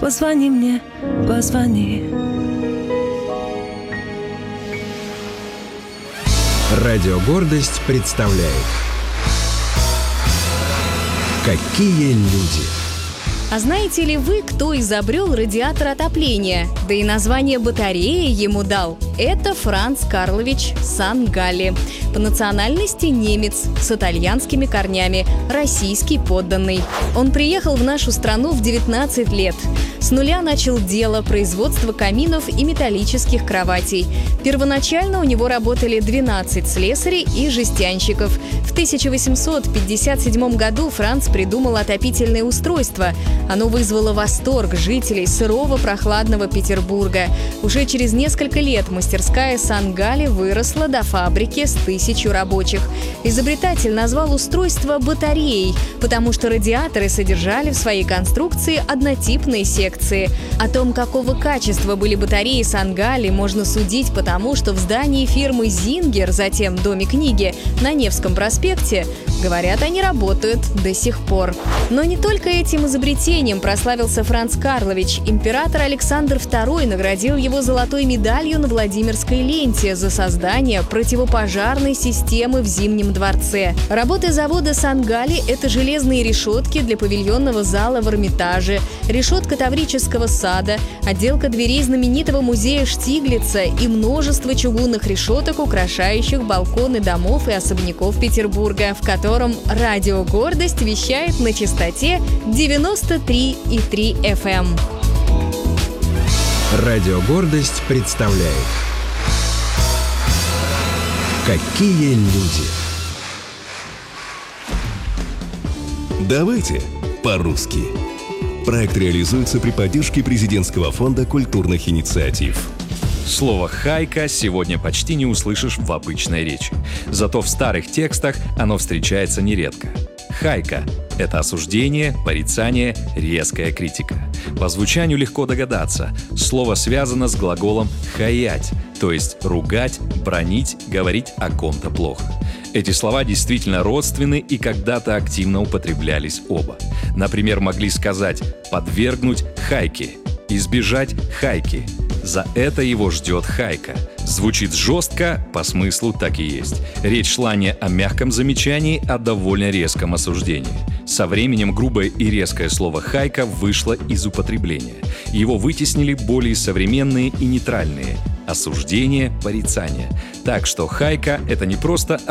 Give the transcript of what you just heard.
Позвони мне, позвони. Радио «Гордость» представляет «Какие люди». А знаете ли вы, кто изобрел радиатор отопления? Да и название батареи ему дал. Это Франц Карлович Сан-Галли. По национальности немец, с итальянскими корнями, российский подданный. Он приехал в нашу страну в 19 лет. С нуля начал дело производства каминов и металлических кроватей. Первоначально у него работали 12 слесарей и жестянщиков. В 1857 году Франц придумал отопительное устройство. Оно вызвало восторг жителей сырого прохладного Петербурга. Уже через несколько лет мастерская Сан-Галли выросла до фабрики с 1000 рабочих. Изобретатель назвал устройство батареей, потому что радиаторы содержали в своей конструкции однотипные секции. О том, какого качества были батареи Сан-Галли, можно судить потому, что в здании фирмы «Зингер», затем Доме книги, на Невском проспекте, говорят, они работают до сих пор. Но не только этим изобретением прославился Франц Карлович. Император Александр II наградил его золотой медалью на Владимирской ленте за создание противопожарной системы в Зимнем дворце. Работы завода Сан-Галли – это железные решетки для павильонного зала в Эрмитаже, решетка Таврического сада, отделка дверей знаменитого музея Штиглица и множество чугунных решеток, украшающих балконы домов и особняков Петербурга, в котором радио «Гордость» вещает на частоте 93,3 FM. Радио «Гордость» представляет «Какие люди». Давайте по-русски. Проект реализуется при поддержке Президентского фонда культурных инициатив. Слово «хайка» сегодня почти не услышишь в обычной речи. Зато в старых текстах оно встречается нередко. Хайка – это осуждение, порицание, резкая критика. По звучанию легко догадаться. Слово связано с глаголом «хаять», то есть ругать, бранить, говорить о ком-то плохо. Эти слова действительно родственны и когда-то активно употреблялись оба. Например, могли сказать «подвергнуть хайке», «избежать хайки». За это его ждет хайка. Звучит жестко, по смыслу так и есть. Речь шла не о мягком замечании, а довольно резком осуждении. Со временем грубое и резкое слово «хайка» вышло из употребления. Его вытеснили более современные и нейтральные – осуждение, порицание. Так что хайка – это не просто